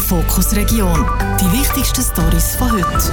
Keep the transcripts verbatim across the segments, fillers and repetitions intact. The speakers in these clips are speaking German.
Fokus Region. Die wichtigsten Storys von heute.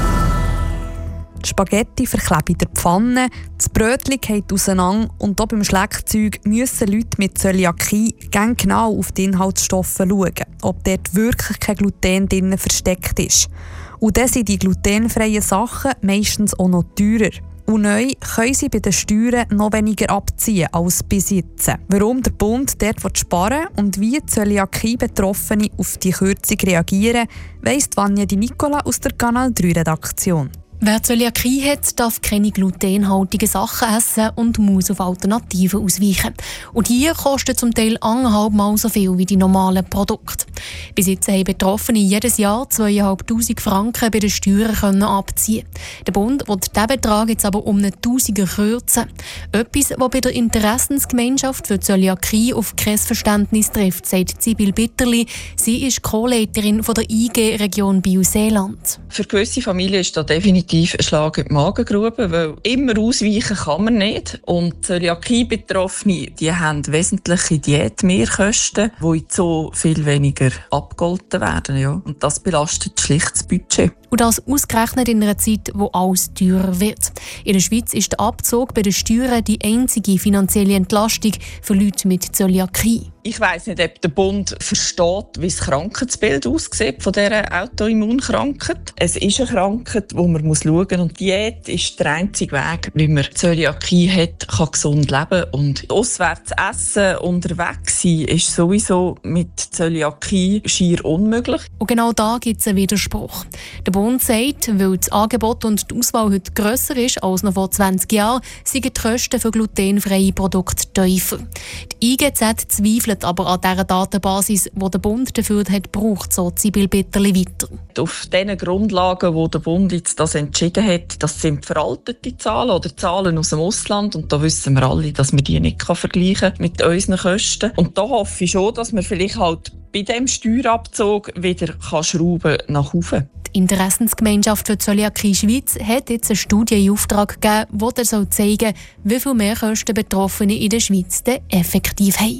Die Spaghetti verkleben in der Pfanne, das Brötchen geht auseinander und auch beim Schleckzeug müssen Leute mit Zöliakie ganz genau auf die Inhaltsstoffe schauen, ob dort wirklich kein Gluten drin versteckt ist. Und dann sind die glutenfreien Sachen meistens auch noch teurer. Und neu können sie bei den Steuern noch weniger abziehen als bis jetzt. Warum der Bund dort sparen will und wie Zöliakie-Betroffene auf die Kürzung reagieren, weiss Vanja Di Nicola aus der Kanal drei Redaktion. Wer Zöliakie hat, darf keine glutenhaltigen Sachen essen und muss auf Alternativen ausweichen. Und hier kosten zum Teil anderthalb Mal so viel wie die normalen Produkte. Bis jetzt haben Betroffene jedes Jahr zweitausendfünfhundert Franken bei den Steuern können abziehen. Der Bund will diesen Betrag jetzt aber um einen Tausiger kürzen. Etwas, das bei der Interessensgemeinschaft für Zöliakie auf kein Verständnis trifft, sagt Sibyl Bitterli. Sie ist Co-Leiterin der I G Region Biel-Seeland. Für gewisse Familien ist das definitiv ein Schlag in die Magengrube, weil immer ausweichen kann man nicht. Und Zöliakie-Betroffene, die haben wesentliche Diätmehrkosten, die so viel weniger abgegolten werden. Ja. Und das belastet schlicht das Budget. Und das ausgerechnet in einer Zeit, wo alles teurer wird. In der Schweiz ist der Abzug bei den Steuern die einzige finanzielle Entlastung für Leute mit Zöliakie. Ich weiss nicht, ob der Bund versteht, wie das Krankheitsbild aussieht von dieser Autoimmunkrankheit. Es ist eine Krankheit, die man schauen muss. Und Diät ist der einzige Weg, wie man Zöliakie hat, kann gesund leben. Und auswärts essen, unterwegs sein, ist sowieso mit Zöliakie schier unmöglich. Und genau da gibt es einen Widerspruch. Der Bund sagt, weil das Angebot und die Auswahl heute grösser ist als noch vor zwanzig Jahren, seien die Kosten für glutenfreie Produkte tiefer. Die I G Z zweifelt aber an dieser Datenbasis, die der Bund dafür hat braucht, so Sibyl Bitterli weiter. Auf diesen Grundlagen, wo der Bund jetzt das entschieden hat, das sind veraltete Zahlen oder Zahlen aus dem Ausland. Und da wissen wir alle, dass man die nicht vergleichen kann mit unseren Kosten. Und da hoffe ich schon, dass man vielleicht halt bei diesem Steuerabzug wieder kann schrauben nach oben. Die Interessensgemeinschaft für Zöliakie Schweiz hat jetzt eine Studie in Auftrag gegeben, die zeigen soll, wie viel Mehrkosten Betroffene in der Schweiz denn effektiv haben.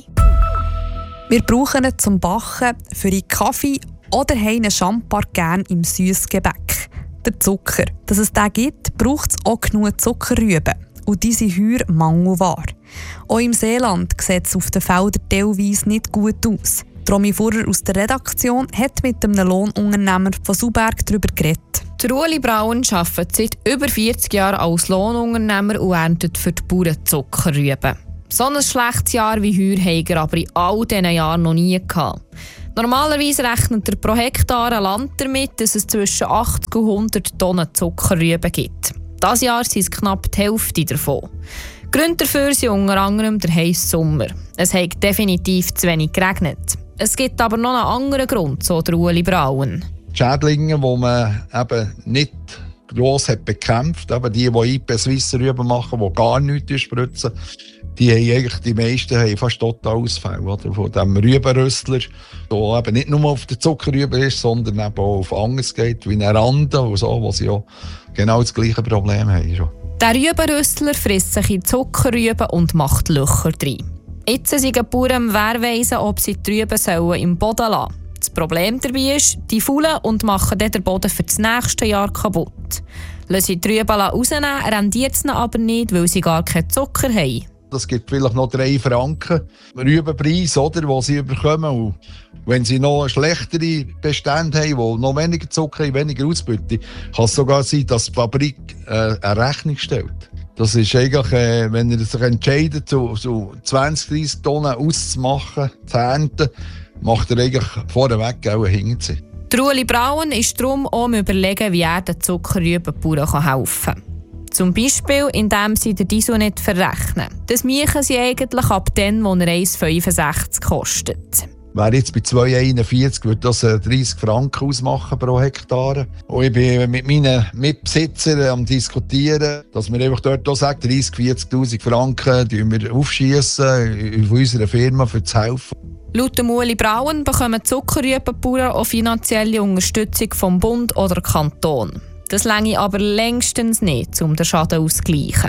Wir brauchen ihn zum Backen, für einen Kaffee oder haben einen Champar gerne im Süssgebäck. Der Zucker. Dass es den gibt, braucht es auch genug Zuckerrüben. Und diese sind heuer mangelbar. Auch im Seeland sieht es auf den Feldern teilweise nicht gut aus. Romy Furrer aus der Redaktion hat mit einem Lohnunternehmer von Sauberg darüber geredet. Der Ueli Braun arbeitet seit über vierzig Jahren als Lohnunternehmer und erntet für die Bauern Zuckerrüben. So ein schlechtes Jahr wie heuer hat er aber in all diesen Jahren noch nie gehabt. Normalerweise rechnet er pro Hektar ein Land damit, dass es zwischen achtzig und hundert Tonnen Zuckerrüben gibt. Dieses Jahr sind es knapp die Hälfte davon. Gründe dafür sind unter anderem der heisse Sommer. Es hat definitiv zu wenig geregnet. Es gibt aber noch einen anderen Grund, so der Ueli Braun. Die Schädlinge, die man eben nicht gross hat bekämpft, aber die, die I P Swiss Rüben machen, die gar nichts spritzen, die haben eigentlich die meisten haben fast total Ausfälle, oder? Von diesem Rübenröstler, der eben nicht nur auf der Zuckerrübe ist, sondern eben auch auf anderes geht, wie eine Rande und so, wo sie ja genau das gleiche Problem haben. Der Rübenröstler frisst sich in Zuckerrüben und macht Löcher drin. Jetzt sind die Bauern am Wehrweisen, ob sie die Rüben sollen im Boden lassen sollen. Das Problem dabei ist, die faulen und machen dann den Boden für das nächste Jahr kaputt. Lassen sie die Rüben rausnehmen, rendiert es aber nicht, weil sie gar keinen Zucker haben. Das gibt vielleicht noch drei Franken Rübenpreis, oder, die sie bekommen. Und wenn sie noch schlechtere Bestände haben, die noch weniger Zucker haben, weniger Ausbeute, kann es sogar sein, dass die Fabrik äh, eine Rechnung stellt. Das ist eigentlich, äh, wenn er sich entscheidet, so, so zwanzig, dreissig Tonnen auszumachen, zu ernten, macht er eigentlich vorneweg auch einen Hintergrund. Der Ueli Braun ist darum auch am Überlegen, wie er den Zuckerrübenbauern helfen kann. Zum Beispiel, indem sie den Diesel nicht verrechnen. Das machen sie eigentlich ab dann, wo er eins Komma fünfundsechzig kostet. Wäre jetzt bei zwei Komma einundvierzig, würde das dreißig Franken ausmachen pro Hektar. Und ich bin mit meinen Mitbesitzern am Diskutieren, dass wir einfach dort auch sagen, dreißig, vierzigtausend Franken wir aufschiessen auf unserer Firma für das Helfen. Laut Ueli Braun bekommen Zuckerrübenbauern auch finanzielle Unterstützung vom Bund oder Kanton. Das reiche aber längstens nicht, um den Schaden auszugleichen.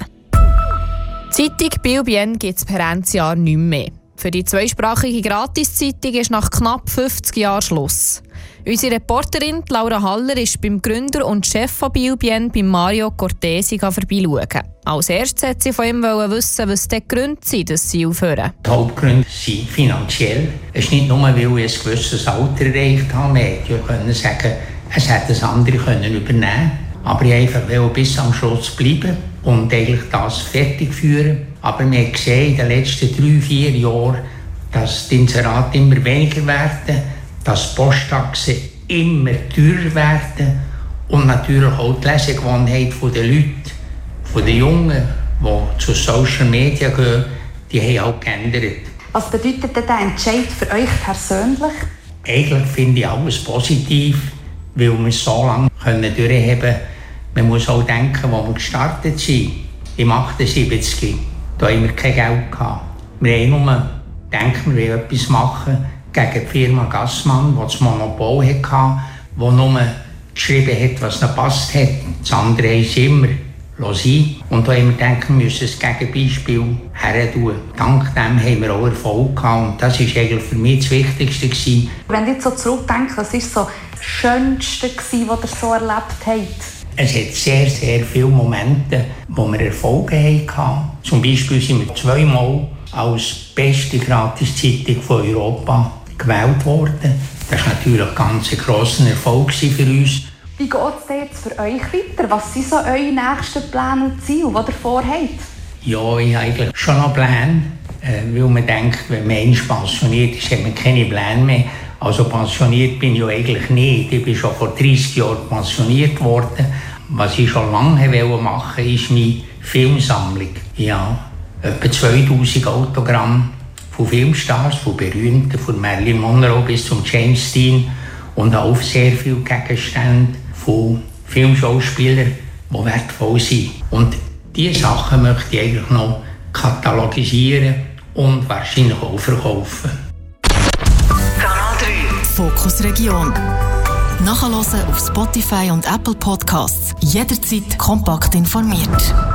Die Zeitung Biel Bien gibt es per Endjahr nicht mehr. Für die zweisprachige Gratiszeitung ist nach knapp fünfzig Jahren Schluss. Unsere Reporterin Laura Haller ist beim Gründer und Chef von Biobien, bei Mario Cortesi, vorbeischauen. Als erstes wollte sie von ihm wissen, was die Gründe sind, dass sie aufhören. Die Hauptgründe sind finanziell. Es ist nicht nur, weil ich ein gewisses Alter erreicht habe. Man hätte sagen, es hätte das andere können übernehmen. Aber ich einfach will bis am Schluss bleiben und eigentlich das fertig führen. Aber wir haben gesehen in den letzten drei, vier Jahren, dass die Inserate immer weniger werden, dass Posttaxen immer teurer werden und natürlich auch die Lesegewohnheit der Leute, von den Jungen, die zu Social Media gehen, die haben auch geändert. Was bedeutet denn der Entscheid für euch persönlich? Eigentlich finde ich alles positiv, weil wir es so lange durchheben können. Man muss auch denken, wo wir gestartet sind. Im achtundsiebzig, da haben wir kein Geld gehabt. Wir haben nur gedacht, wir wollen etwas machen gegen die Firma Gassmann, die das Monopol hatte, die nur geschrieben hat, was ihnen passt hat. Das andere haben sie immer sein. Und da haben wir gedacht, wir müssen das Gegenbeispiel her tun. Dank dem haben wir auch Erfolg gehabt. Und das war eigentlich für mich das Wichtigste gewesen. Wenn ihr jetzt so zurückdenkt, was war so das Schönste, was ihr so erlebt habt? Es hat sehr, sehr viele Momente, wo wir Erfolge hatten. Zum Beispiel sind wir zweimal als beste Gratiszeitung von Europa gewählt worden. Das war natürlich ein ganz grosser Erfolg für uns. Wie geht es denn jetzt für euch weiter? Was sind so eure nächsten Pläne und Ziele, die ihr vorhabt? Ja, ich habe eigentlich schon noch Pläne, weil man denkt, wenn man einmal pensioniert ist, hat man keine Pläne mehr. Also pensioniert bin ich ja eigentlich nicht. Ich bin schon vor dreissig Jahren pensioniert worden. Was ich schon lange machen wollte, ist meine Filmsammlung. Ja, etwa zweitausend Autogramme von Filmstars, von Berühmten, von Marilyn Monroe bis zum James Dean und auch sehr viele Gegenstände von Filmschauspielern, die wertvoll sind. Und diese Sachen möchte ich eigentlich noch katalogisieren und wahrscheinlich auch verkaufen. Kanal drei Fokus Region. Nachhören auf Spotify und Apple Podcasts. Jederzeit kompakt informiert.